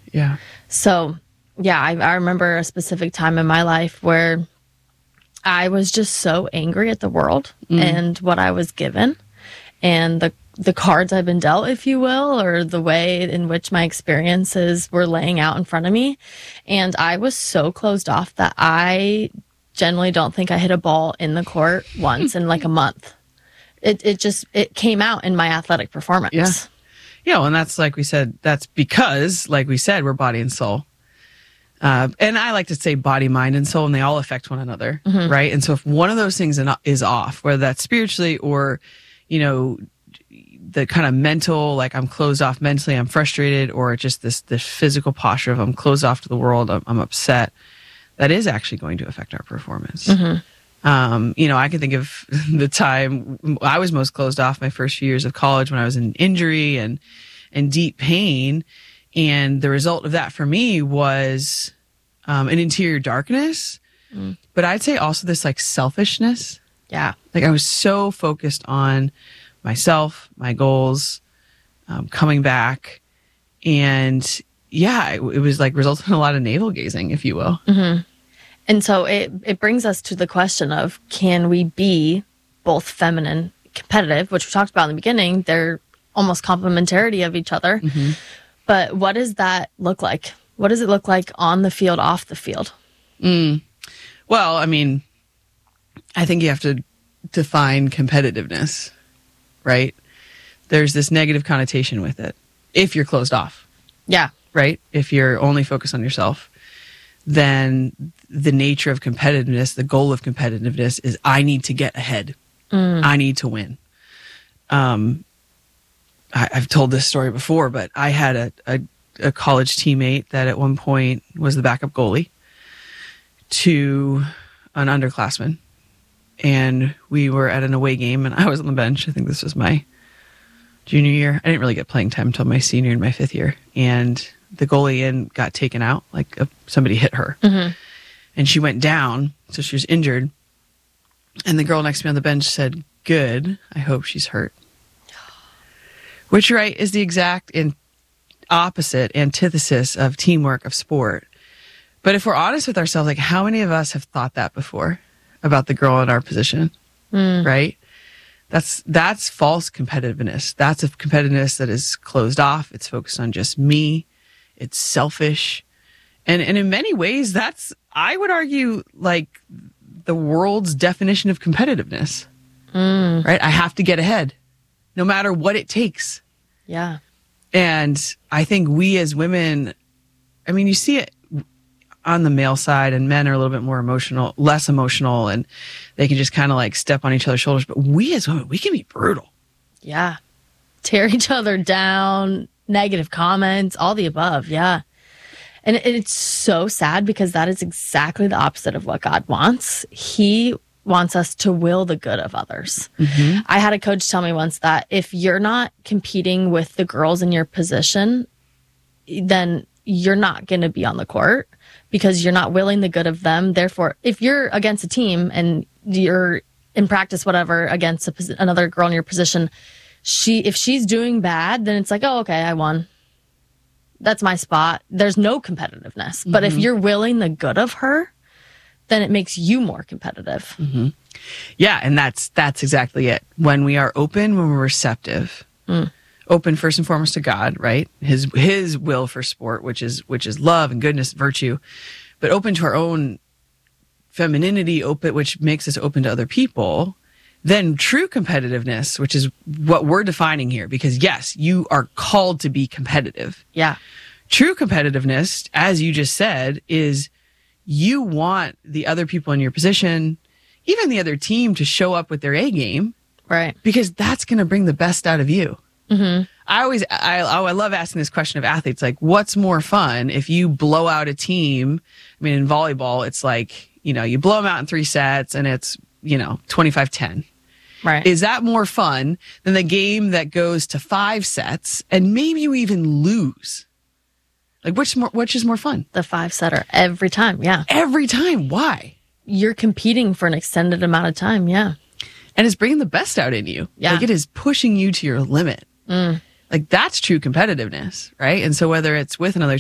Yeah. So, yeah, I remember a specific time in my life where I was just so angry at the world and what I was given and the cards I've been dealt, if you will, or the way in which my experiences were laying out in front of me. And I was so closed off that I generally don't think I hit a ball in the court once in like a month. It came out in my athletic performance. Yeah. Yeah, and that's like we said, that's because, like we said, we're body and soul. And I like to say body, mind, and soul, and they all affect one another, right? And so if one of those things is off, whether that's spiritually or, the kind of mental, like I'm closed off mentally, I'm frustrated, or just this physical posture of I'm closed off to the world, I'm upset, that is actually going to affect our performance. I can think of the time I was most closed off my first few years of college when I was in injury and deep pain. And the result of that for me was an interior darkness, but I'd say also this like selfishness. Yeah. Like I was so focused on myself, my goals, coming back. And yeah, it was like resulted in a lot of navel gazing, if you will. And so it brings us to the question of, can we be both feminine, competitive, which we talked about in the beginning? They're almost complementarity of each other. But what does that look like? What does it look like on the field, off the field? Well, I mean, I think you have to define competitiveness, right? There's this negative connotation with it. If you're closed off. Yeah. Right? If you're only focused on yourself, then the nature of competitiveness, the goal of competitiveness is I need to get ahead. I need to win. I've told this story before, but I had a college teammate that at one point was the backup goalie to an underclassman. And we were at an away game and I was on the bench. I think this was my junior year. I didn't really get playing time until my senior and my fifth year. And the goalie got taken out, like somebody hit her. And she went down, so she was injured. And the girl next to me on the bench said, "Good, I hope she's hurt." Which, right, is the exact opposite antithesis of teamwork, of sport. But if we're honest with ourselves, like how many of us have thought that before about the girl in our position, right? That's false competitiveness. That's a competitiveness that is closed off. It's focused on just me. It's selfish. And in many ways, that's, I would argue, like the world's definition of competitiveness, right? I have to get ahead no matter what it takes. Yeah. And I think we as women, I mean, you see it on the male side, and men are a little bit more emotional, less emotional, and they can just kind of like step on each other's shoulders. But we as women, we can be brutal. Yeah. Tear each other down, negative comments, all the above. Yeah. And it's so sad because that is exactly the opposite of what God wants. He wants us to will the good of others. I had a coach tell me once that if you're not competing with the girls in your position, then you're not going to be on the court because you're not willing the good of them. Therefore, if you're against a team and you're in practice, whatever, against another girl in your position, if she's doing bad, then it's like, oh, okay, I won. That's my spot. There's no competitiveness. But if you're willing the good of her, then it makes you more competitive. Yeah, and that's exactly it. When we are open, when we're receptive, open first and foremost to God, right? His will for sport, which is love and goodness, virtue, but open to our own femininity, which makes us open to other people. Then true competitiveness, which is what we're defining here, because yes, you are called to be competitive. Yeah. True competitiveness, as you just said, is you want the other people in your position, even the other team, to show up with their A game. Right. Because that's going to bring the best out of you. I love asking this question of athletes, like, what's more fun if you blow out a team? I mean, in volleyball, it's like, you blow them out in 3 sets and it's, 25-10. Right. Is that more fun than the game that goes to 5 sets and maybe you even lose? Like, which is more fun? The 5-setter every time. Yeah. Every time. Why? You're competing for an extended amount of time. Yeah. And it's bringing the best out in you. Yeah. Like, it is pushing you to your limit. Like, that's true competitiveness, right? And so whether it's with another